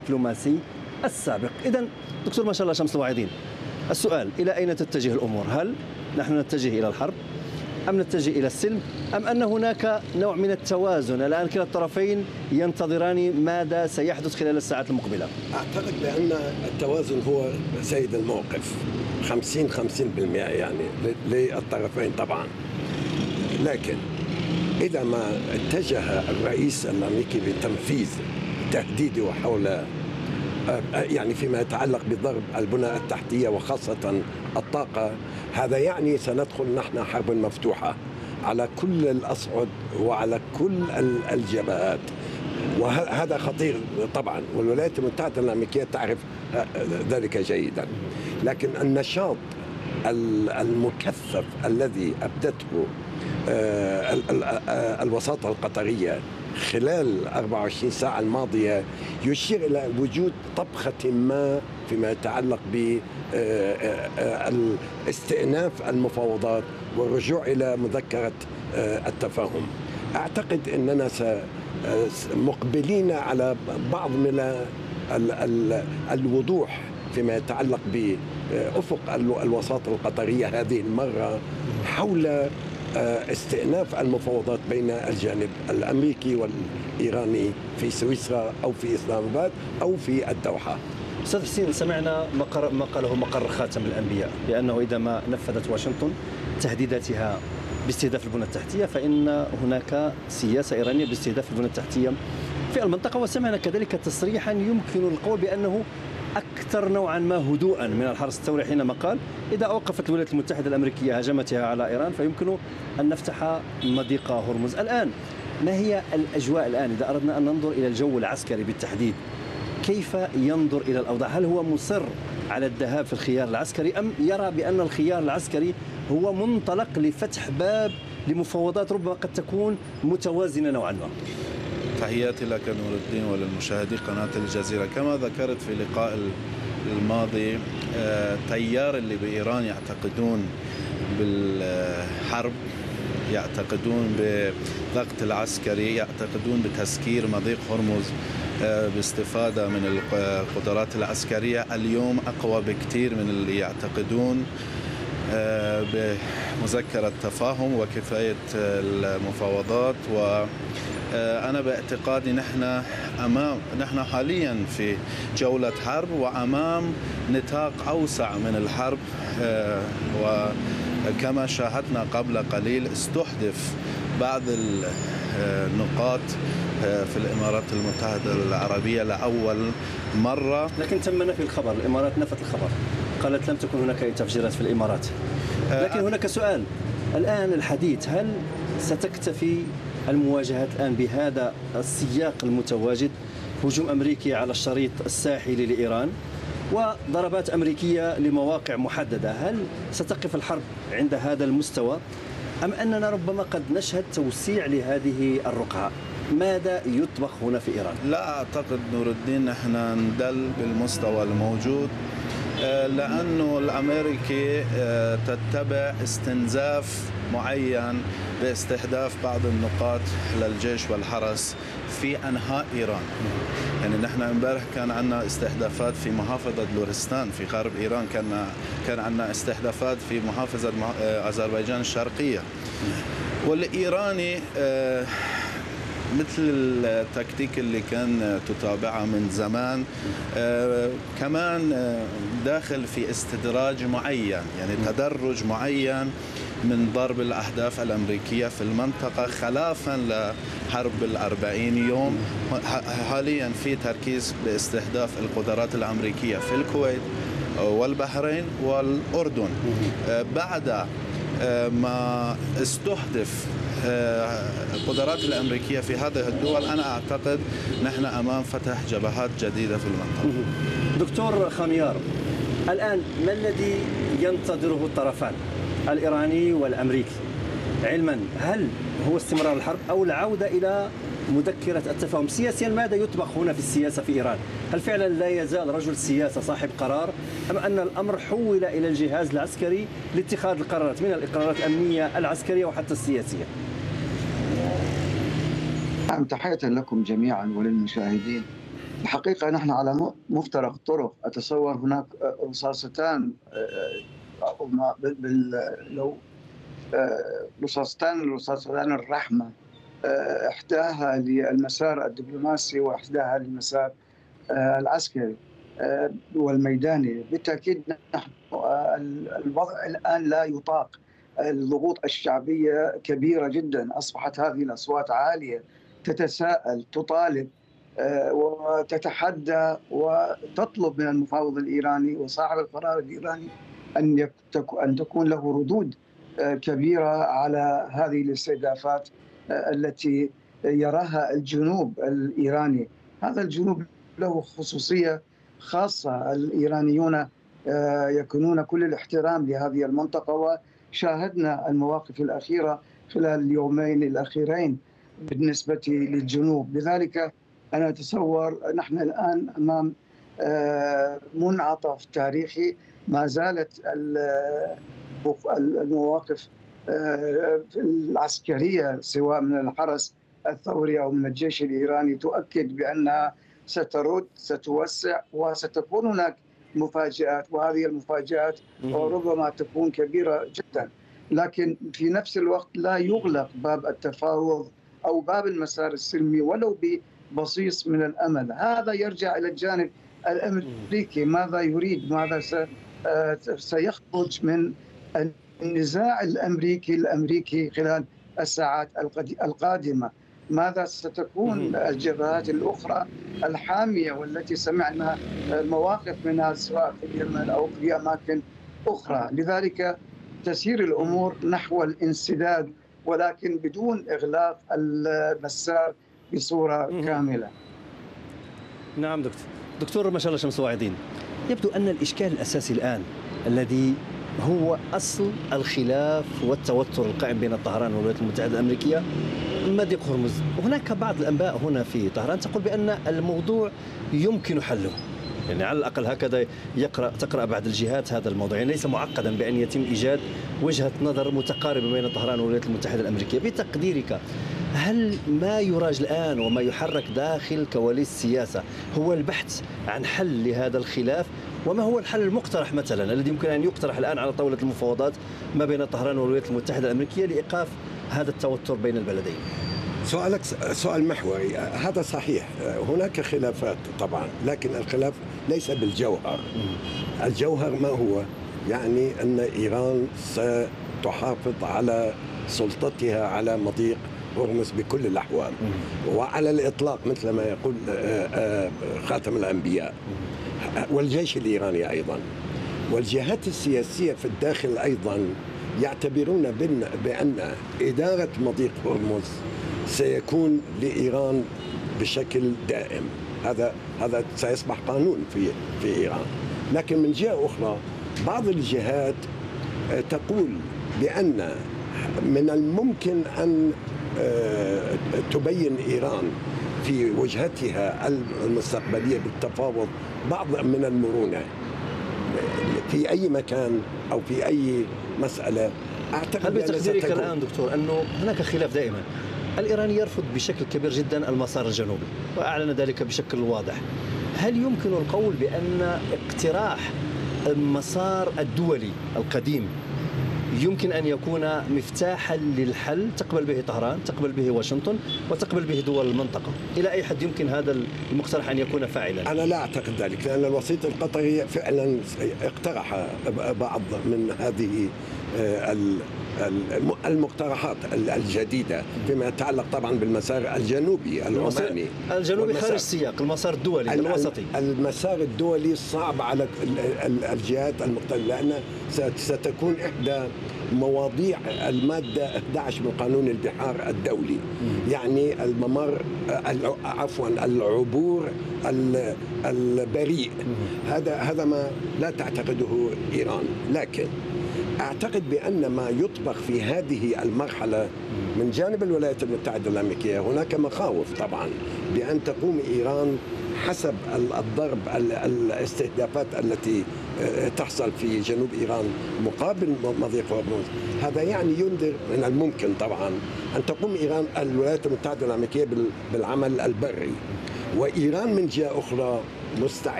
الدبلوماسي السابق. إذن دكتور ما شاء الله شمس الواعظين، السؤال إلى أين تتجه الأمور؟ هل نحن نتجه إلى الحرب أم نتجه إلى السلم أم أن هناك نوع من التوازن؟ الآن كلا الطرفين ينتظران ماذا سيحدث خلال الساعات المقبلة. أعتقد بأن التوازن هو سيد الموقف، 50-50% يعني للطرفين طبعا. لكن إذا ما اتجه الرئيس الأمريكي لتنفيذ تهديده حول يعني فيما يتعلق بضرب البنى التحتية وخاصة الطاقة، هذا يعني سندخل نحن حرب مفتوحة على كل الأصعد وعلى كل الجبهات، وهذا خطير طبعا، والولايات المتحدة الأمريكية تعرف ذلك جيدا. لكن النشاط المكثف الذي أبدته الوساطة القطرية خلال 24 ساعة الماضية يشير إلى وجود طبخة ما فيما يتعلق باستئناف المفاوضات والرجوع إلى مذكرة التفاهم. أعتقد أننا مقبلين على بعض من الوضوح فيما يتعلق بأفق الوساطة القطرية هذه المرة حول استئناف المفاوضات بين الجانب الأمريكي والإيراني في سويسرا أو في إسلام آباد أو في الدوحة. أستاذ حسين، سمعنا ما قاله مقر خاتم الأنبياء بأنه إذا ما نفذت واشنطن تهديداتها باستهداف البنى التحتية فإن هناك سياسة إيرانية باستهداف البنى التحتية في المنطقة. وسمعنا كذلك تصريحا يمكن القول بأنه أكثر نوعا ما هدوءا من الحرس الثوري حينما قال إذا أوقفت الولايات المتحدة الأمريكية هجمتها على إيران فيمكن أن نفتح مضيق هرمز. الآن ما هي الأجواء الآن إذا أردنا أن ننظر إلى الجو العسكري بالتحديد؟ كيف ينظر إلى الأوضاع؟ هل هو مصر على الذهاب في الخيار العسكري أم يرى بأن الخيار العسكري هو منطلق لفتح باب لمفاوضات ربما قد تكون متوازنة نوعا ما؟ تحياتي لك نور الدين وللمشاهدي قناة الجزيرة. كما ذكرت في اللقاء الماضي، تيار اللي بإيران يعتقدون بالحرب، يعتقدون بالضغط العسكري، يعتقدون بتسكير مضيق هرمز باستفادة من القدرات العسكرية، اليوم أقوى بكثير من اللي يعتقدون بمذكرة تفاهم وكفاية المفاوضات. وأنا باعتقادي نحن حاليا في جولة حرب وأمام نطاق أوسع من الحرب، وكما شاهدنا قبل قليل استحدث بعض النقاط في الإمارات المتحدة العربية لأول مرة. لكن تم نفي الخبر، الإمارات نفت الخبر، قالت لم تكن هناك أي تفجيرات في الإمارات. لكن هناك سؤال الآن الحديث، هل ستكتفي المواجهات الآن بهذا السياق المتواجد، هجوم أمريكي على الشريط الساحلي لإيران وضربات أمريكية لمواقع محددة؟ هل ستقف الحرب عند هذا المستوى أم أننا ربما قد نشهد توسيع لهذه الرقعة؟ ماذا يطبخ هنا في إيران؟ لا أعتقد نور الدين نحن ندل بالمستوى الموجود، لأنه الأمريكي تتبع استنزاف معين باستهداف بعض النقاط للجيش والحرس في أنحاء إيران. يعني نحن امبارح كان عندنا استهدافات في محافظة لورستان في غرب إيران، كان عندنا استهدافات في محافظة أذربيجان الشرقية. والإيراني مثل التكتيك اللي كان تتابعه من زمان، كمان داخل في استدراج معين، يعني تدرج معين من ضرب الأهداف الأمريكية في المنطقة خلافا لحرب 40 يوم. حاليا في تركيز باستهداف القدرات الأمريكية في الكويت والبحرين والأردن. بعد ما استهدف القدرات الأمريكية في هذه الدول، أنا أعتقد نحن أمام فتح جبهات جديدة في المنطقة. دكتور خميار، الآن ما الذي ينتظره الطرفان الإيراني والأمريكي علما؟ هل هو استمرار الحرب أو العودة إلى مذكرة التفاهم؟ سياسيا ماذا يطبخ هنا في السياسة في إيران؟ هل فعلا لا يزال رجل سياسة صاحب قرار أم أن الأمر حول إلى الجهاز العسكري لاتخاذ القرارات، من القرارات الأمنية العسكرية وحتى السياسية؟ نعم، تحية لكم جميعا وللمشاهدين. الحقيقة نحن على مفترق طرق. أتصور هناك رصاصتان، أو لو رصاصتان الرحمة، إحداها للمسار الدبلوماسي وإحداها للمسار العسكري والميداني. بالتأكيد نحن الوضع الآن لا يطاق، الضغوط الشعبية كبيرة جدا، أصبحت هذه الأصوات عالية تتساءل، تطالب وتتحدى وتطلب من المفاوض الإيراني وصاحب القرار الإيراني أن تكون له ردود كبيرة على هذه الاستهدافات التي يراها الجنوب الإيراني. هذا الجنوب له خصوصية خاصة، الإيرانيون يكونون كل الاحترام لهذه المنطقة، وشاهدنا المواقف الأخيرة خلال اليومين الأخيرين بالنسبة للجنوب. لذلك أنا أتصور نحن الآن أمام منعطف تاريخي. ما زالت المواقف العسكرية سواء من الحرس الثوري أو من الجيش الإيراني تؤكد بأنها سترد، ستوسع، وستكون هناك مفاجآت، وهذه المفاجآت ربما تكون كبيرة جدا. لكن في نفس الوقت لا يغلق باب التفاوض أو باب المسار السلمي ولو ببصيص من الأمل. هذا يرجع إلى الجانب الأمريكي، ماذا يريد، ماذا سيخرج من النزاع الأمريكي خلال الساعات القادمة. ماذا ستكون الجبهات الأخرى الحامية والتي سمعنا مواقف منها سواء في اليمن أو في أماكن أخرى. لذلك تسير الأمور نحو الانسداد، ولكن بدون إغلاق المسار بصورة كاملة. نعم دكتور ما شاء الله شمس واعدين، يبدو أن الإشكال الأساسي الآن الذي هو أصل الخلاف والتوتر القائم بين طهران والولايات المتحدة الأمريكية مضيق هرمز. هناك بعض الأنباء هنا في طهران تقول بأن الموضوع يمكن حله، يعني على الأقل هكذا تقرأ بعض الجهات هذا الموضوع، يعني ليس معقدا بأن يتم إيجاد وجهة نظر متقاربة بين طهران والولايات المتحدة الأمريكية. بتقديرك هل ما يراج الآن وما يحرك داخل كواليس السياسة هو البحث عن حل لهذا الخلاف؟ وما هو الحل المقترح مثلا الذي يمكن أن يقترح الآن على طاولة المفاوضات ما بين طهران والولايات المتحدة الأمريكية لإيقاف هذا التوتر بين البلدين؟ سؤالك سؤال محوري. هذا صحيح، هناك خلافات طبعا، لكن الخلاف ليس بالجوهر. الجوهر ما هو؟ يعني أن إيران ستحافظ على سلطتها على مضيق هرمز بكل الأحوال وعلى الإطلاق مثل ما يقول خاتم الأنبياء، والجيش الإيراني أيضا، والجهات السياسية في الداخل أيضا يعتبرون بأن إدارة مضيق هرمز سيكون لإيران بشكل دائم. هذا سيصبح قانون في إيران. لكن من جهة أخرى بعض الجهات تقول بأن من الممكن أن تبين إيران في وجهتها المستقبلية بالتفاوض بعض من المرونة في أي مكان أو في أي مسألة. أعتقد هل بتقديرك الآن دكتور أنه هناك خلاف دائما؟ الإيراني يرفض بشكل كبير جدا المسار الجنوبي وأعلن ذلك بشكل واضح. هل يمكن القول بأن اقتراح المسار الدولي القديم يمكن أن يكون مفتاحا للحل تقبل به طهران، تقبل به واشنطن، وتقبل به دول المنطقة؟ إلى أي حد يمكن هذا المقترح أن يكون فاعلا؟ أنا لا أعتقد ذلك، لأن الوسيط القطري فعلا اقترح بعض من هذه المقترحات الجديدة فيما يتعلق طبعا بالمسار الجنوبي العماني. الجنوبي خارج السياق، المسار الدولي الوسطي. المسار الدولي صعب على الجهات المختلفة، لأن ستكون إحدى مواضيع المادة 11 من قانون البحار الدولي، يعني الممر العبور البريء. هذا ما لا تعتقده إيران. لكن أعتقد بأن ما يطبخ في هذه المرحلة من جانب الولايات المتحدة الأمريكية هناك مخاوف طبعا بأن تقوم إيران حسب الضرب الاستهدافات التي تحصل في جنوب إيران مقابل مضيق هرمز. هذا يعني ينذر من الممكن طبعا أن تقوم إيران الولايات المتحدة الأمريكية بالعمل البري، وإيران من جهة أخرى مستعدة